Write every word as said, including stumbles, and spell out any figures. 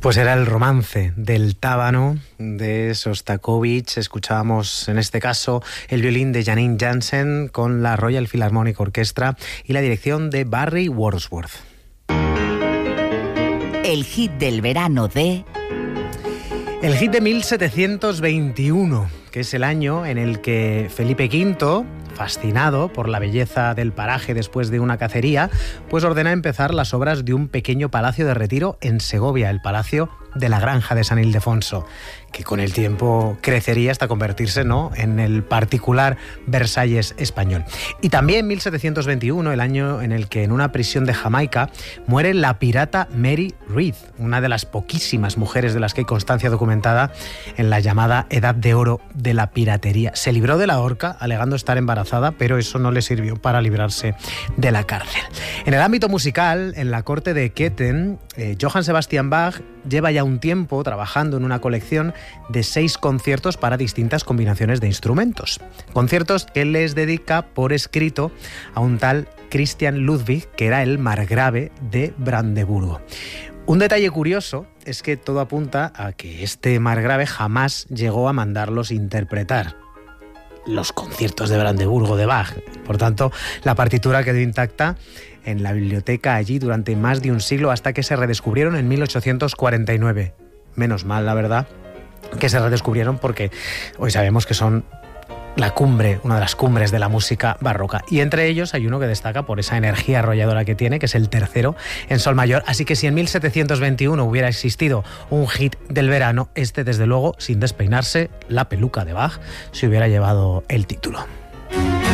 Pues era el romance del tábano de Sostakovich. Escuchábamos en este caso el violín de Janine Jansen con la Royal Philharmonic Orchestra y la dirección de Barry Wordsworth. El hit del verano de... El hit de mil setecientos veintiuno, que es el año en el que Felipe quinto, fascinado por la belleza del paraje después de una cacería, pues ordena empezar las obras de un pequeño palacio de retiro en Segovia, el Palacio de la Granja de San Ildefonso, que con el tiempo crecería hasta convertirse, ¿no?, en el particular Versalles español. Y también mil setecientos veintiuno, el año en el que en una prisión de Jamaica muere la pirata Mary Read, una de las poquísimas mujeres de las que hay constancia documentada en la llamada Edad de Oro de la piratería. Se libró de la horca alegando estar embarazada, pero eso no le sirvió para librarse de la cárcel. En el ámbito musical, en la corte de Köthen, eh, Johann Sebastian Bach lleva ya un tiempo trabajando en una colección de seis conciertos para distintas combinaciones de instrumentos. Conciertos que les dedica por escrito a un tal Christian Ludwig, que era el margrave de Brandeburgo. Un detalle curioso es que todo apunta a que este margrave jamás llegó a mandarlos interpretar los conciertos de Brandeburgo de Bach. Por tanto, la partitura quedó intacta en la biblioteca allí durante más de un siglo hasta que se redescubrieron en mil ochocientos cuarenta y nueve. Menos mal, la verdad, que se redescubrieron, porque hoy sabemos que son la cumbre, una de las cumbres de la música barroca. Y entre ellos hay uno que destaca por esa energía arrolladora que tiene, que es el tercero en sol mayor. Así que si en mil setecientos veintiuno hubiera existido un hit del verano, este, desde luego, sin despeinarse, la peluca de Bach, se hubiera llevado el título.